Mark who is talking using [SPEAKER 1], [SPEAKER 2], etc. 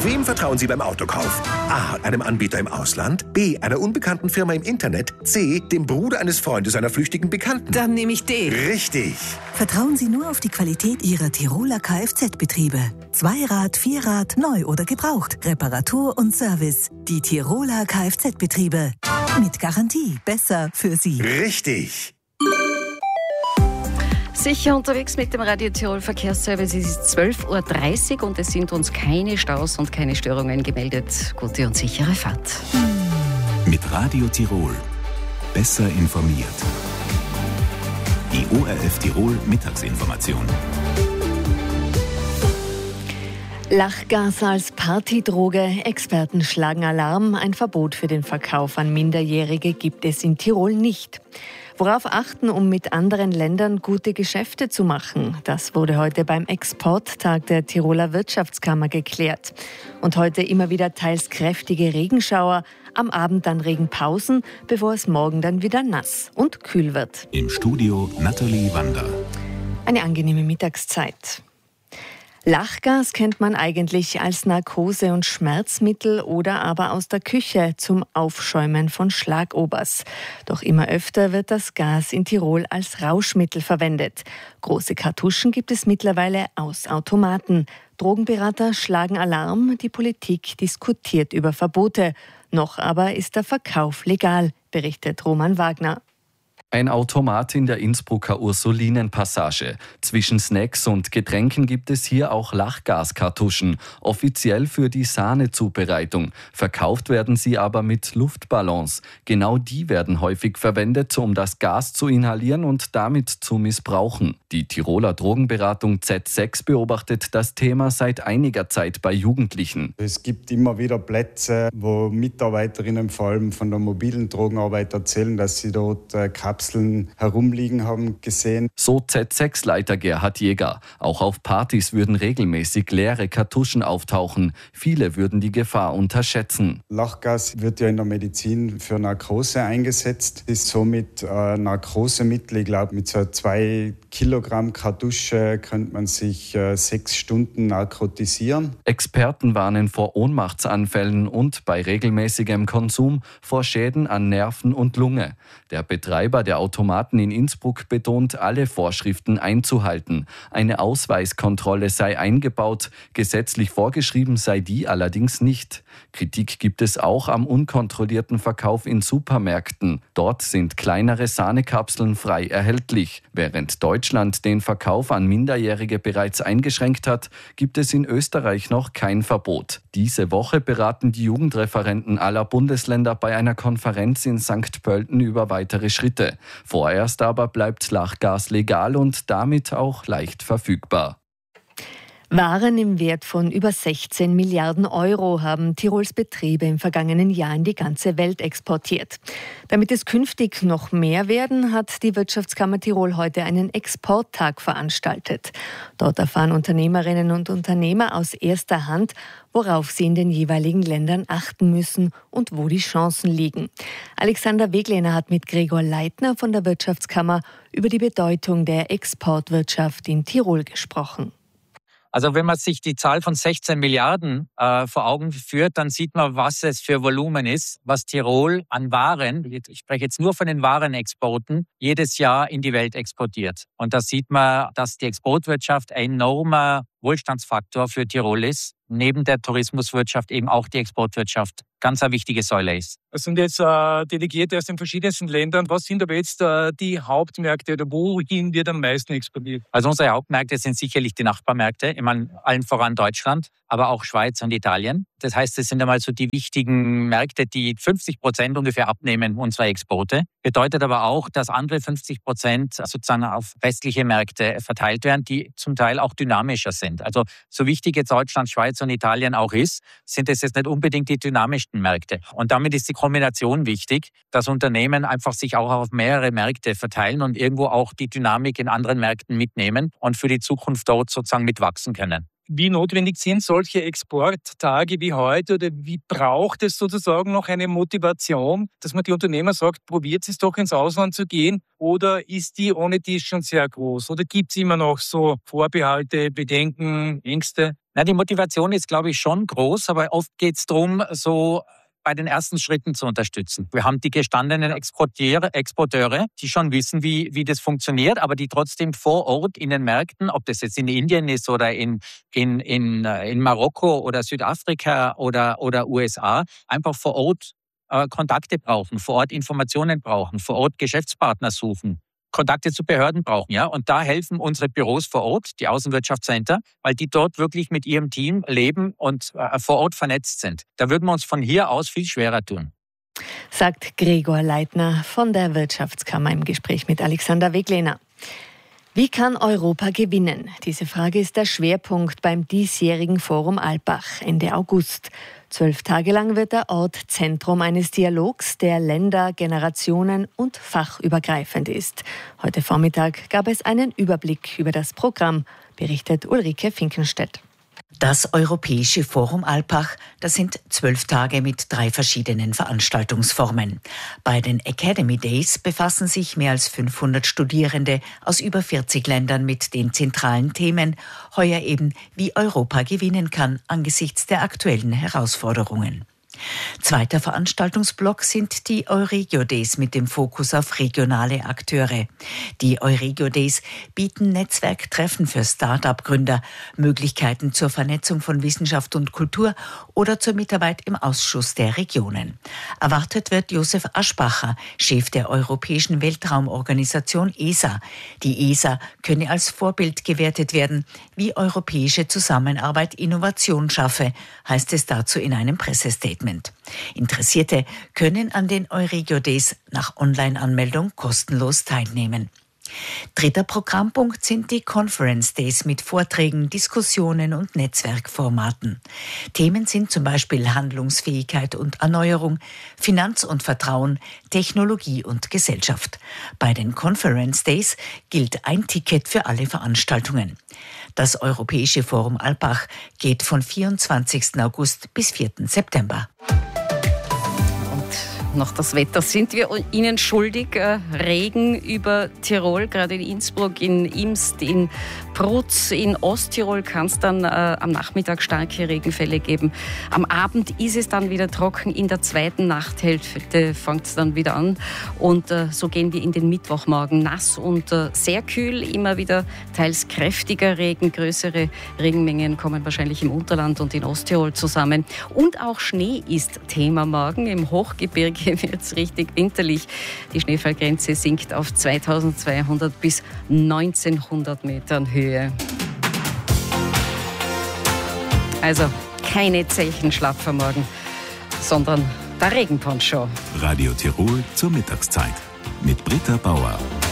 [SPEAKER 1] Wem vertrauen Sie beim Autokauf? A. Einem Anbieter im Ausland. B. Einer unbekannten Firma im Internet. C. Dem Bruder eines Freundes einer flüchtigen Bekannten.
[SPEAKER 2] Dann nehme ich D.
[SPEAKER 1] Richtig.
[SPEAKER 3] Vertrauen Sie nur auf die Qualität Ihrer Tiroler Kfz-Betriebe. Zweirad, Vierrad, neu oder gebraucht. Reparatur und Service. Die Tiroler Kfz-Betriebe. Mit Garantie. Besser für Sie.
[SPEAKER 1] Richtig.
[SPEAKER 4] Sicher unterwegs mit dem Radio Tirol Verkehrsservice. Es ist 12.30 Uhr und es sind uns keine Staus und keine Störungen gemeldet. Gute und sichere Fahrt.
[SPEAKER 5] Mit Radio Tirol. Besser informiert. Die ORF Tirol Mittagsinformation.
[SPEAKER 6] Lachgas als Partydroge. Experten schlagen Alarm. Ein Verbot für den Verkauf an Minderjährige gibt es in Tirol nicht. Worauf achten, um mit anderen Ländern gute Geschäfte zu machen? Das wurde heute beim Exporttag der Tiroler Wirtschaftskammer geklärt. Und heute immer wieder teils kräftige Regenschauer, am Abend dann Regenpausen, bevor es morgen dann wieder nass und kühl wird.
[SPEAKER 5] Im Studio Nathalie Wander.
[SPEAKER 6] Eine angenehme Mittagszeit. Lachgas kennt man eigentlich als Narkose- und Schmerzmittel oder aber aus der Küche zum Aufschäumen von Schlagobers. Doch immer öfter wird das Gas in Tirol als Rauschmittel verwendet. Große Kartuschen gibt es mittlerweile aus Automaten. Drogenberater schlagen Alarm, die Politik diskutiert über Verbote. Noch aber ist der Verkauf legal, berichtet Roman Wagner.
[SPEAKER 7] Ein Automat in der Innsbrucker Ursulinenpassage. Zwischen Snacks und Getränken gibt es hier auch Lachgaskartuschen, offiziell für die Sahnezubereitung. Verkauft werden sie aber mit Luftballons. Genau die werden häufig verwendet, um das Gas zu inhalieren und damit zu missbrauchen. Die Tiroler Drogenberatung Z6 beobachtet das Thema seit einiger Zeit bei Jugendlichen.
[SPEAKER 8] Es gibt immer wieder Plätze, wo Mitarbeiterinnen vor allem von der mobilen Drogenarbeit erzählen, dass sie dort Kapseln herumliegen haben gesehen.
[SPEAKER 7] So Z6-Leiter Gerhard Jäger. Auch auf Partys würden regelmäßig leere Kartuschen auftauchen. Viele würden die Gefahr unterschätzen.
[SPEAKER 8] Lachgas wird ja in der Medizin für Narkose eingesetzt. Ist somit Narkosemittel. Ich glaube, mit so 2 Kilogramm Kartusche könnte man sich 6 Stunden narkotisieren.
[SPEAKER 7] Experten warnen vor Ohnmachtsanfällen und bei regelmäßigem Konsum vor Schäden an Nerven und Lunge. Der Betreiber der Automaten in Innsbruck betont, alle Vorschriften einzuhalten. Eine Ausweiskontrolle sei eingebaut, gesetzlich vorgeschrieben sei die allerdings nicht. Kritik gibt es auch am unkontrollierten Verkauf in Supermärkten. Dort sind kleinere Sahnekapseln frei erhältlich. Während Deutschland den Verkauf an Minderjährige bereits eingeschränkt hat, gibt es in Österreich noch kein Verbot. Diese Woche beraten die Jugendreferenten aller Bundesländer bei einer Konferenz in St. Pölten über weitere Schritte. Vorerst aber bleibt Lachgas legal und damit auch leicht verfügbar.
[SPEAKER 6] Waren im Wert von über 16 Milliarden Euro haben Tirols Betriebe im vergangenen Jahr in die ganze Welt exportiert. Damit es künftig noch mehr werden, hat die Wirtschaftskammer Tirol heute einen Exporttag veranstaltet. Dort erfahren Unternehmerinnen und Unternehmer aus erster Hand, worauf sie in den jeweiligen Ländern achten müssen und wo die Chancen liegen. Alexander Weglehner hat mit Gregor Leitner von der Wirtschaftskammer über die Bedeutung der Exportwirtschaft in Tirol gesprochen.
[SPEAKER 9] Also wenn man sich die Zahl von 16 Milliarden vor Augen führt, dann sieht man, was es für Volumen ist, was Tirol an Waren, ich spreche jetzt nur von den Warenexporten, jedes Jahr in die Welt exportiert. Und da sieht man, dass die Exportwirtschaft ein enormer Wohlstandsfaktor für Tirol ist. Neben der Tourismuswirtschaft eben auch die Exportwirtschaft ganz eine wichtige Säule ist.
[SPEAKER 10] Es sind jetzt Delegierte aus den verschiedensten Ländern. Was sind aber jetzt die Hauptmärkte oder wohin wird am meisten exportiert?
[SPEAKER 9] Also unsere Hauptmärkte sind sicherlich die Nachbarmärkte, ich meine allen voran Deutschland, aber auch Schweiz und Italien. Das heißt, das sind einmal so die wichtigen Märkte, die 50% ungefähr abnehmen unserer Exporte. Bedeutet aber auch, dass andere 50% sozusagen auf westliche Märkte verteilt werden, die zum Teil auch dynamischer sind. Also so wichtig jetzt Deutschland, Schweiz und Italien auch ist, sind es jetzt nicht unbedingt die dynamischsten Märkte. Und damit ist die Kombination wichtig, dass Unternehmen einfach sich auch auf mehrere Märkte verteilen und irgendwo auch die Dynamik in anderen Märkten mitnehmen und für die Zukunft dort sozusagen mitwachsen können.
[SPEAKER 10] Wie notwendig sind solche Exporttage wie heute oder wie braucht es sozusagen noch eine Motivation, dass man die Unternehmer sagt, probiert es doch ins Ausland zu gehen, oder ist die ohne dies schon sehr groß? Oder gibt es immer noch so Vorbehalte, Bedenken, Ängste?
[SPEAKER 9] Na, die Motivation ist, glaube ich, schon groß, aber oft geht es darum, so bei den ersten Schritten zu unterstützen. Wir haben die gestandenen Exporteure, die schon wissen, wie das funktioniert, aber die trotzdem vor Ort in den Märkten, ob das jetzt in Indien ist oder in Marokko oder Südafrika oder USA, einfach vor Ort Kontakte brauchen, vor Ort Informationen brauchen, vor Ort Geschäftspartner suchen, Kontakte zu Behörden brauchen. Ja? Und da helfen unsere Büros vor Ort, die Außenwirtschaftscenter, weil die dort wirklich mit ihrem Team leben und vor Ort vernetzt sind. Da würden wir uns von hier aus viel schwerer tun.
[SPEAKER 6] Sagt Gregor Leitner von der Wirtschaftskammer im Gespräch mit Alexander Weglehner. Wie kann Europa gewinnen? Diese Frage ist der Schwerpunkt beim diesjährigen Forum Alpbach Ende August. 12 Tage lang wird der Ort Zentrum eines Dialogs, der Länder-, Generationen- und fachübergreifend ist. Heute Vormittag gab es einen Überblick über das Programm, berichtet Ulrike Finkenstedt.
[SPEAKER 2] Das Europäische Forum Alpbach, das sind 12 Tage mit 3 verschiedenen Veranstaltungsformen. Bei den Academy Days befassen sich mehr als 500 Studierende aus über 40 Ländern mit den zentralen Themen, heuer eben, wie Europa gewinnen kann angesichts der aktuellen Herausforderungen. Zweiter Veranstaltungsblock sind die Euregio Days mit dem Fokus auf regionale Akteure. Die Euregio Days bieten Netzwerktreffen für Start-up-Gründer, Möglichkeiten zur Vernetzung von Wissenschaft und Kultur oder zur Mitarbeit im Ausschuss der Regionen. Erwartet wird Josef Aschbacher, Chef der Europäischen Weltraumorganisation ESA. Die ESA könne als Vorbild gewertet werden, wie europäische Zusammenarbeit Innovation schaffe, heißt es dazu in einem Pressestatement. Interessierte können an den Euregio Days nach Online-Anmeldung kostenlos teilnehmen. Dritter Programmpunkt sind die Conference Days mit Vorträgen, Diskussionen und Netzwerkformaten. Themen sind zum Beispiel Handlungsfähigkeit und Erneuerung, Finanz und Vertrauen, Technologie und Gesellschaft. Bei den Conference Days gilt ein Ticket für alle Veranstaltungen. Das Europäische Forum Alpbach geht von 24. August bis 4. September.
[SPEAKER 4] Noch das Wetter sind wir Ihnen schuldig. Regen über Tirol, gerade in Innsbruck, in Imst, in Prutz, in Osttirol kann es dann am Nachmittag starke Regenfälle geben. Am Abend ist es dann wieder trocken, in der zweiten Nachthälfte fängt es dann wieder an. Und so gehen wir in den Mittwochmorgen, nass und sehr kühl, immer wieder teils kräftiger Regen. Größere Regenmengen kommen wahrscheinlich im Unterland und in Osttirol zusammen. Und auch Schnee ist Thema morgen. Im Hochgebirge wird es richtig winterlich. Die Schneefallgrenze sinkt auf 2200 bis 1900 Metern Höhe. Also keine Zechenschlapfer morgen, sondern der Regenponcho.
[SPEAKER 5] Radio Tirol zur Mittagszeit mit Britta Bauer.